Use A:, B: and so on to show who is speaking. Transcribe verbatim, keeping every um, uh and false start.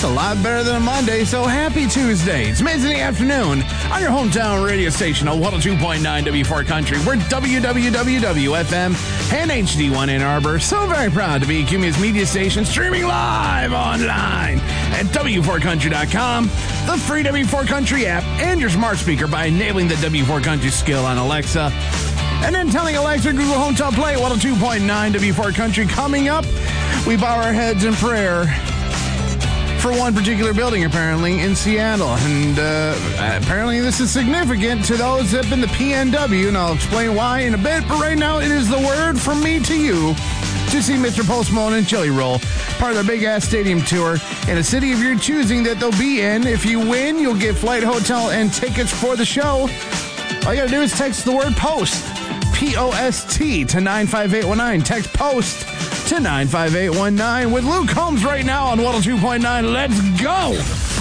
A: It's a lot better than a Monday, so happy Tuesday. It's mid in the afternoon on your hometown radio station on one oh two point nine W four Country. We're W W W F M and H D one Ann Arbor. So very proud to be Cumulus Media Station, streaming live online at W four country dot com, the free W four Country app, and your smart speaker by enabling the W four Country skill on Alexa. And then telling Alexa Google Home to play one oh two point nine W four Country. Coming up, we bow our heads in prayer for one particular building, apparently, in Seattle. And uh, apparently this is significant to those up in the P N W, and I'll explain why in a bit. But right now, it is the word from me to you to see Mister Post Malone and Chili Roll, part of their big-ass stadium tour in a city of your choosing that they'll be in. If you win, you'll get flight, hotel, and tickets for the show. All you gotta do is text the word POST, P O S T, to nine five eight one nine. Text POST to nine five eight one nine with Luke Combs right now on one oh two point nine. Let's go!